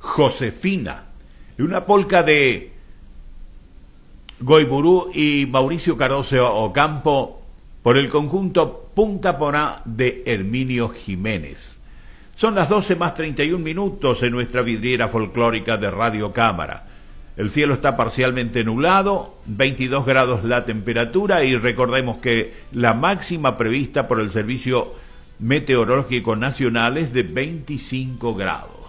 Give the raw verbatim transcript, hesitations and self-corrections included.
Josefina, y una polca de Goiburú y Mauricio Cardoso Ocampo por el conjunto Punta Poná de Herminio Jiménez. Son las doce más treinta y un minutos en nuestra vidriera folclórica de Radio Cámara. El cielo está parcialmente nublado, veintidós grados la temperatura, y recordemos que la máxima prevista por el Servicio Meteorológico Nacional es de veinticinco grados.